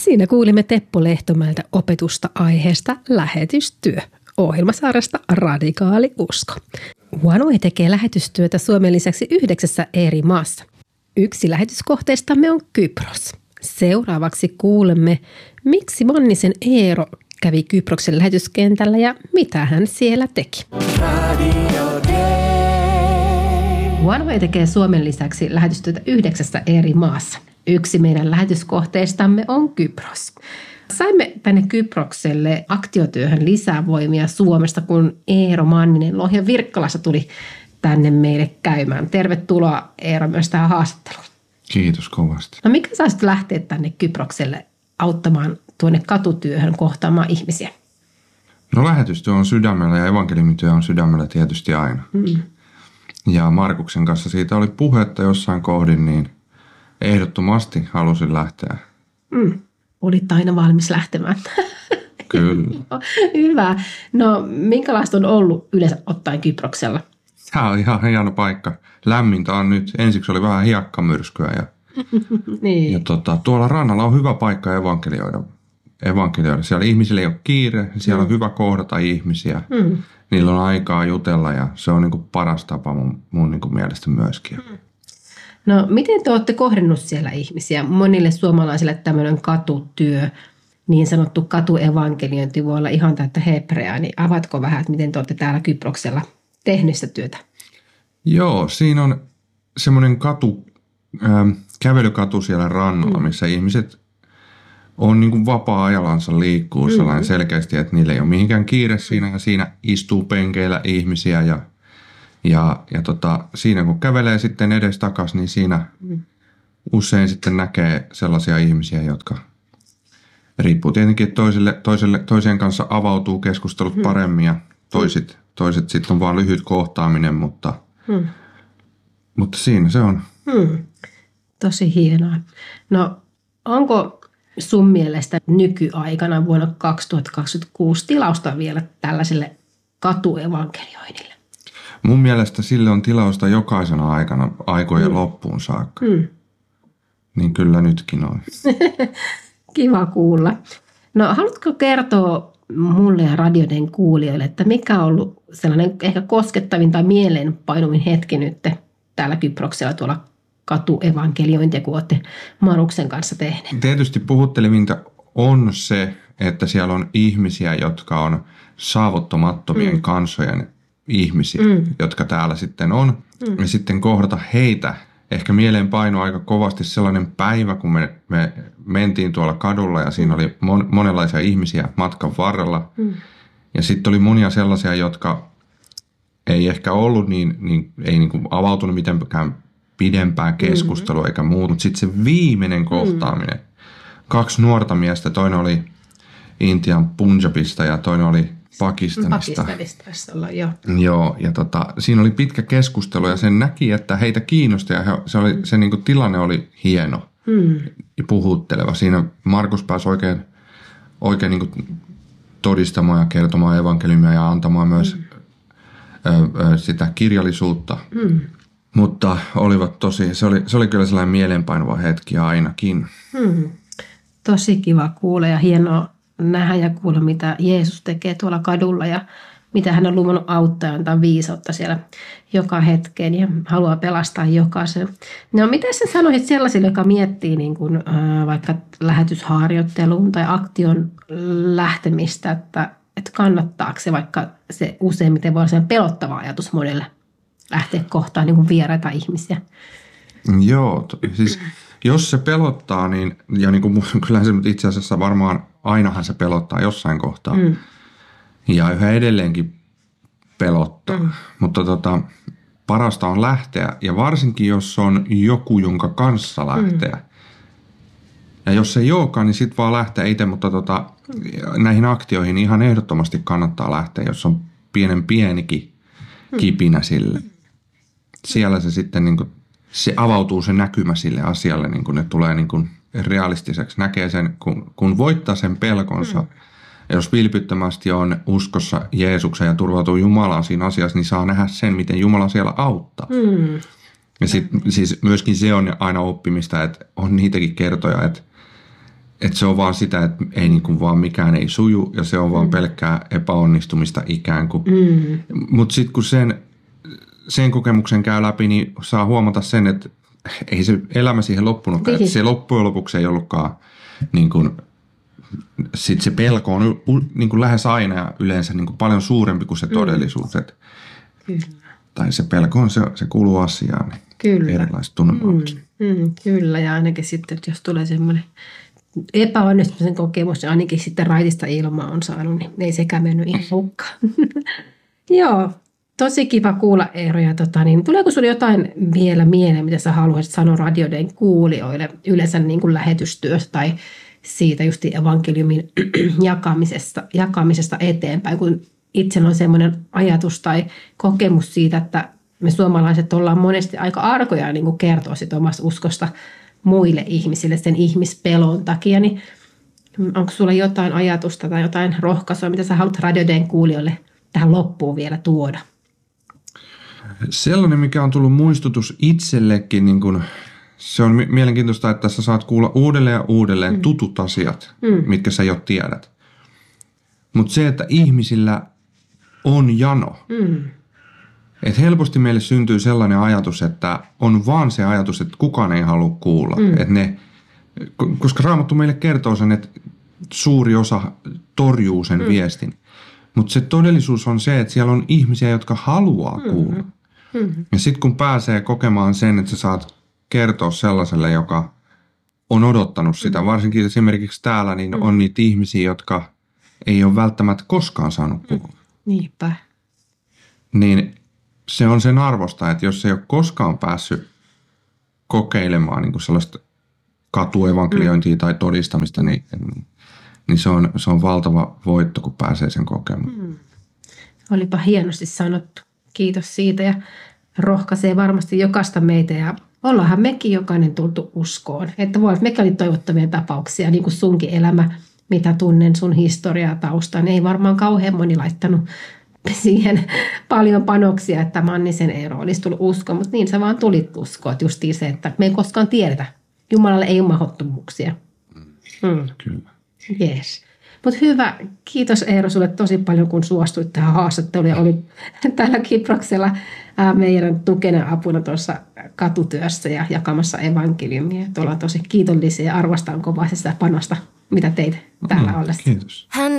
Siinä kuulimme Teppo Lehtomäeltä opetusta aiheesta lähetystyö ohjelmasarjasta Radikaali usko. OneWay tekee lähetystyötä Suomen lisäksi 9 eri maassa. Yksi lähetyskohteistamme on Kypros. Seuraavaksi kuulemme, miksi Mannisen Eero kävi Kyproksen lähetyskentällä ja mitä hän siellä teki. OneWay tekee Suomen lisäksi lähetystyötä 9 eri maassa. Yksi meidän lähetyskohteistamme on Kypros. Saimme tänne Kyprokselle aktiotyöhön lisää voimia Suomesta, kun Eero Manninen Lohjan Virkkalassa tuli tänne meille käymään. Tervetuloa Eero myös tähän haastatteluun. Kiitos kovasti. No mikä saisit lähteä tänne Kyprokselle auttamaan tuonne katutyöhön kohtaamaan ihmisiä? No lähetystyö on sydämellä ja evankeliumityö on sydämellä tietysti aina. Ja Markuksen kanssa siitä oli puhetta jossain kohdin, niin ehdottomasti halusin lähteä. Olit aina valmis lähtemään. Kyllä. Hyvä. No minkälaista on ollut yleensä ottaen Kyproksella? Tämä on ihan hieno paikka. Lämmintä on nyt. Ensiksi oli vähän hiekkamyrskyä ja, Niin. ja tuolla rannalla on hyvä paikka evankelioida. Siellä ihmisillä ei ole kiire, siellä on hyvä kohdata ihmisiä. Niillä on aikaa jutella ja se on niin kuin paras tapa mun niin kuin mielestä myöskin. No miten te olette kohdennut siellä ihmisiä? Monille suomalaisille tämmöinen katutyö, niin sanottu katuevankeliointi voi olla ihan täyttä hebreaa, niin avatko vähän, että miten te olette täällä Kyproksella tehnyt sitä työtä? Joo, siinä on semmoinen kävelykatu siellä rannalla, missä ihmiset on niin kuin vapaa-ajallansa liikkuu sellainen selkeästi, että niillä ei ole mihinkään kiire siinä ja siinä istuu penkeillä ihmisiä ja siinä kun kävelee sitten edestakas, niin siinä usein sitten näkee sellaisia ihmisiä, jotka riippuu tietenkin, että toiseen kanssa avautuu keskustelut paremmin ja toiset sitten on vaan lyhyt kohtaaminen, mutta siinä se on. Tosi hienoa. No onko sun mielestä nykyaikana vuonna 2026 tilausta vielä tällaiselle katuevankelioinnille? Mun mielestä sille on tilausta jokaisena aikana aikojen loppuun saakka. Niin kyllä nytkin on. Kiva kuulla. No haluatko kertoa mulle ja radioiden kuulijoille, että mikä on ollut sellainen ehkä koskettavin tai mieleenpainuvin hetki nyt täällä Kyproksella tuolla katuevankeliointia, kun olette Maruksen kanssa tehneet? Tietysti puhuttelevinta on se, että siellä on ihmisiä, jotka on saavuttamattomien kansojen ihmisiä, jotka täällä sitten on. Ja sitten kohdata heitä. Ehkä mieleen painoi aika kovasti sellainen päivä, kun me mentiin tuolla kadulla ja siinä oli monenlaisia ihmisiä matkan varrella. Ja sitten oli monia sellaisia, jotka ei ehkä ollut ei niin kuin avautunut mitenkään pidempään keskustelua eikä muuta. Mutta sitten se viimeinen kohtaaminen. 2 nuorta miestä, toinen oli Intian Punjabista ja toinen oli Pakistanista. Joo, ja siinä oli pitkä keskustelu ja sen näki, että heitä kiinnosti ja se niin kuin tilanne oli hieno ja puhutteleva. Siinä Markus pääsi oikein niin kuin todistamaan ja kertomaan evankeliumia ja antamaan myös sitä kirjallisuutta. Mutta olivat se oli kyllä sellainen mieleenpainuva hetki ainakin. Tosi kiva kuulla ja hienoa nähdä ja kuulla, mitä Jeesus tekee tuolla kadulla ja mitä hän on luvannut auttaa ja antaa viisautta siellä joka hetkeen ja haluaa pelastaa jokaisen. No mitä sä sanoisit sellaisille, joka miettii niin kuin, vaikka lähetysharjoitteluun tai aktion lähtemistä, että kannattaako se, vaikka se useimmiten voi olla sellainen pelottava ajatus monelle lähteä kohtaan niin kuin vieraita ihmisiä? Joo, siis jos se pelottaa, niin, ja niin kuin kyllä se itse asiassa varmaan ainahan se pelottaa jossain kohtaa. Ja yhä edelleenkin pelottaa. Mutta parasta on lähteä, ja varsinkin jos on joku, jonka kanssa lähteä. Ja jos ei olekaan, niin sitten vaan lähteä itse, mutta näihin aktioihin ihan ehdottomasti kannattaa lähteä, jos on pienikin kipinä sille. Siellä se sitten niin kuin, se avautuu se näkymä sille asialle, niin kun ne tulee niin kun realistiseksi. Näkee sen, kun voittaa sen pelkonsa. Ja jos vilpittömästi on uskossa Jeesuksen ja turvautuu Jumalaan siinä asiassa, niin saa nähdä sen, miten Jumala siellä auttaa. Ja siis myöskin se on aina oppimista, että on niitäkin kertoja, että että se on vaan sitä, että ei niin kuin vaan mikään ei suju ja se on vaan pelkkää epäonnistumista ikään kuin. Mutta sitten kun sen kokemuksen käy läpi, niin saa huomata sen, että ei se elämä siihen loppunutkaan. Että se loppujen lopuksi ei ollutkaan niin kuin, sit se pelko on niin kuin lähes aina ja yleensä niin kuin paljon suurempi kuin se todellisuus. Tai se pelko on, se kuuluu asiaan. Niin erilaiset tunnemallit. Kyllä, ja ainakin sitten, jos tulee semmoinen epäonnistumisen kokemus, ja ainakin sitten raitista ilmaa on saanut, niin ei sekään mennyt ihan hukkaan. Joo, tosi kiva kuulla, Eero. Ja niin, tuleeko sinulle jotain vielä mieleen, mitä sä haluaisit sanoa radioiden kuulijoille yleensä niin kuin lähetystyöstä tai siitä just evankeliumin jakamisesta eteenpäin, kun itsellä on semmoinen ajatus tai kokemus siitä, että me suomalaiset ollaan monesti aika arkoja niin kuin kertoa sit omasta uskosta muille ihmisille sen ihmispelon takia, niin onko sulla jotain ajatusta tai jotain rohkaisua, mitä sä haluat radioiden kuulijoille tähän loppuun vielä tuoda? Sellainen, mikä on tullut muistutus itsellekin, niin kun, se on mielenkiintoista, että sä saat kuulla uudelleen ja uudelleen tutut asiat, mitkä sä jo tiedät. Mutta se, että ihmisillä on jano. Että helposti meille syntyy sellainen ajatus, että on vaan se ajatus, että kukaan ei halua kuulla. Koska Raamattu meille kertoo sen, että suuri osa torjuu sen viestin. Mutta se todellisuus on se, että siellä on ihmisiä, jotka haluaa kuulla. Ja sitten kun pääsee kokemaan sen, että sä saat kertoa sellaiselle, joka on odottanut sitä, varsinkin esimerkiksi täällä, niin on niitä ihmisiä, jotka ei ole välttämättä koskaan saanut kuulla. Niinpä. Niin se on sen arvosta, että jos ei ole koskaan päässyt kokeilemaan niin kuin sellaista katuevankeliointia tai todistamista, niin se on valtava voitto, kun pääsee sen kokemaan. Olipa hienosti sanottu. Kiitos siitä ja rohkaisee varmasti jokaista meitä ja ollaanhan mekin jokainen tultu uskoon. Että voi, mekin oli toivottavia tapauksia, niin kuin sunkin elämä, mitä tunnen sun historiaa taustaan. Ei varmaan kauhean moni laittanut siihen paljon panoksia, että Mannisen Eero olisi tullut uskoon, mutta niin sä vaan tulit uskoon. Että justiin se, että me ei koskaan tiedetä. Jumalalle ei ole mahdottomuuksia. Kyllä. Jees. Mutta hyvä. Kiitos Eero sulle tosi paljon, kun suostuit tähän haastatteluun ja olit täällä Kyproksella meidän tukena apuna tuossa katutyössä ja jakamassa evankeliumia. Ollaan tosi kiitollisia ja arvostan kovasti sitä panosta, mitä teit täällä ollessa. Kiitos.